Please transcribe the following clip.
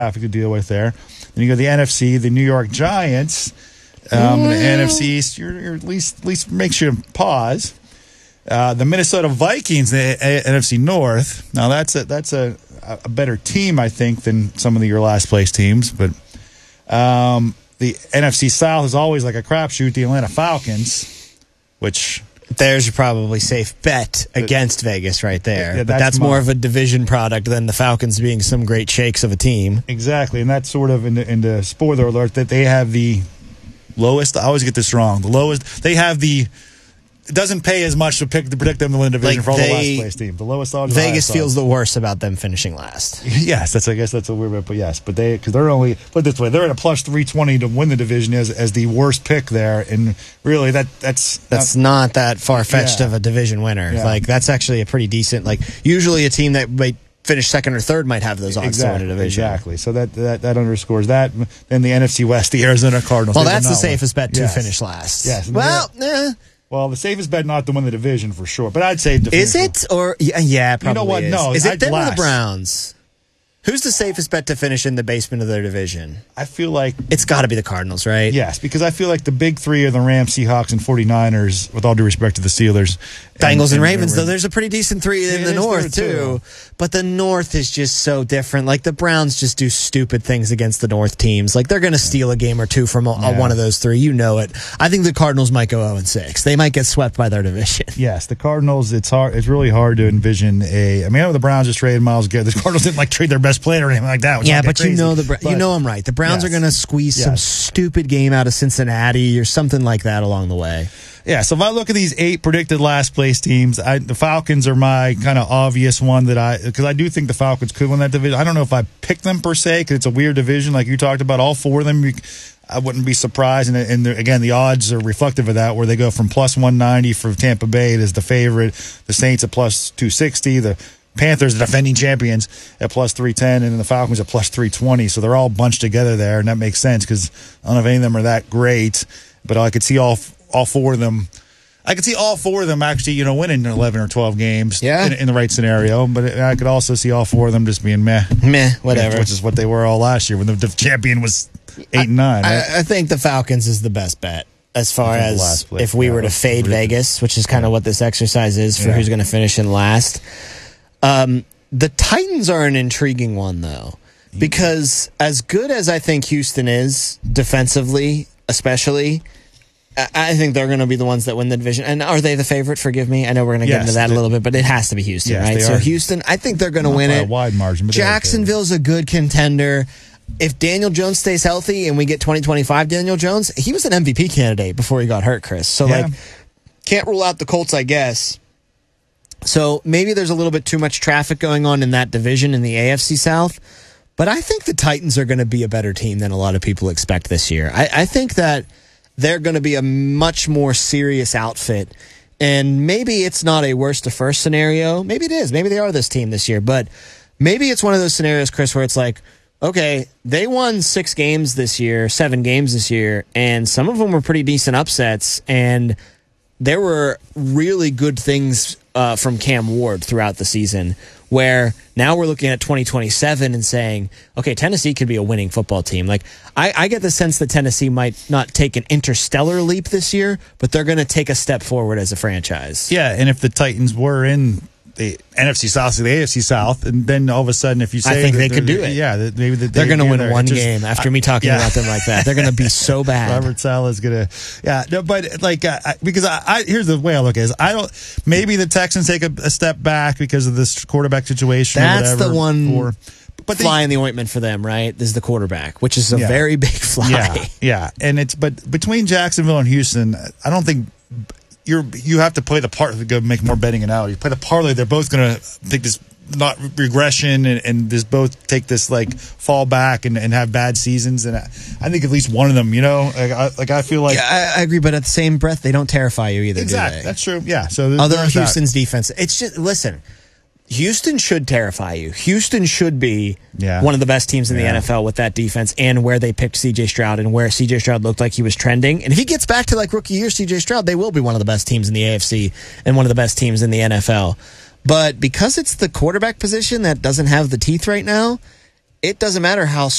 traffic to deal with there. Then you go to the NFC, the New York Giants. The NFC East, you're at least makes you pause. The Minnesota Vikings, the NFC North. Now that's a better team, I think, than some of your last place teams. But the NFC South is always like a crapshoot. The Atlanta Falcons, which there's your probably safe bet against Vegas right there. Yeah, but that's more of a division product than the Falcons being some great shakes of a team. Exactly, and that's sort of in the spoiler alert that they have the lowest. I always get this wrong. The lowest. They have the. It doesn't pay as much to predict them to win the division for all the last place team. The lowest odds. Vegas feels the worst about them finishing last. Yes, I guess that's a weird bit, but yes, but they're only put it this way, they're at a plus 320 to win the division as the worst pick there, and really that's not that far fetched of a division winner. Yeah. Like that's actually a pretty decent. Like usually a team that might finish second or third might have those odds to win a division. Exactly. So that underscores that. Then the NFC West, the Arizona Cardinals. Well, that's the safest bet to finish last. Yes. Well, the safest bet not to win the division for sure, but I'd say is it or yeah, probably. You know what? Is. No, is it them or the Browns? Who's the safest bet to finish in the basement of their division? I feel like it's got to be the Cardinals, right? Yes, because I feel like the big three are the Rams, Seahawks, and 49ers, with all due respect to the Steelers. Bengals and Ravens, though there's a pretty decent three in the North, too. But the North is just so different. Like, the Browns just do stupid things against the North teams. Like, they're going to steal a game or two from one of those three. You know it. I think the Cardinals might go 0-6. They might get swept by their division. Yes, the Cardinals, it's really hard to envision I know the Browns just traded Myles Garrett. The Cardinals didn't, trade their best player or anything like that. Yeah, but you know I'm right. The Browns are going to squeeze some stupid game out of Cincinnati or something like that along the way. Yeah, so if I look at these 8 predicted last place teams, the Falcons are my kind of obvious one because I do think the Falcons could win that division. I don't know if I pick them per se because it's a weird division like you talked about. All 4 of them, I wouldn't be surprised. And again, the odds are reflective of that, where they go from plus 190 for Tampa Bay as the favorite, the Saints at plus 260, the Panthers, the defending champions, at plus 310, and then the Falcons at plus 320. So they're all bunched together there, and that makes sense because I don't know if any of them are that great, but I could see all 4 of them. I could see all 4 of them actually, winning 11 or 12 games in the right scenario. But I could also see all 4 of them just being meh, whatever, which is what they were all last year when the champion was 8-9. Right? I think the Falcons is the best bet as far as if we were to fade Vegas, which is kind of what this exercise is for who's going to finish in last. The Titans are an intriguing one, though, because as good as I think Houston is defensively, especially, I think they're going to be the ones that win the division. And are they the favorite? Forgive me. I know we're going to get into that a little bit, but it has to be Houston, right? So Houston, I think they're going to win it. By a wide margin. Jacksonville's a good contender. If Daniel Jones stays healthy and we get 2025 Daniel Jones, he was an MVP candidate before he got hurt, Chris. So, can't rule out the Colts, I guess. So maybe there's a little bit too much traffic going on in that division in the AFC South. But I think the Titans are going to be a better team than a lot of people expect this year. I think that they're going to be a much more serious outfit. And maybe it's not a worst to first scenario. Maybe it is. Maybe they are this team this year. But maybe it's one of those scenarios, Chris, where it's like, okay, they won 6 games this year, 7 games this year, and some of them were pretty decent upsets. And there were really good things from Cam Ward throughout the season, where now we're looking at 2027 and saying, okay, Tennessee could be a winning football team. Like, I get the sense that Tennessee might not take an interstellar leap this year, but they're going to take a step forward as a franchise. Yeah, and if the Titans were in the NFC South to the AFC South, and then all of a sudden, if you say, I think they could do it. Yeah, maybe they're going to win one game after me talking about them like that. They're going to be so bad. Robert Saleh's going to, but because here's the way I look at it: I don't. Maybe the Texans take a step back because of this quarterback situation. That's or whatever, the one. But fly in the ointment for them, right? This is the quarterback, which is a very big fly. Yeah, and but between Jacksonville and Houston, I don't think. You have to play the part to go make more betting analogy. Play the parlay. They're both going to take this not regression and just both take this fall back and have bad seasons. And I think at least one of them, I feel like I agree. But at the same breath, they don't terrify you either. Exactly, do they? That's true. Yeah. So although Houston's defense, it's just listen. Houston should terrify you. Houston should be one of the best teams in the NFL with that defense and where they picked C.J. Stroud and where C.J. Stroud looked like he was trending. And if he gets back to rookie year C.J. Stroud, they will be one of the best teams in the AFC and one of the best teams in the NFL. But because it's the quarterback position that doesn't have the teeth right now, it doesn't matter how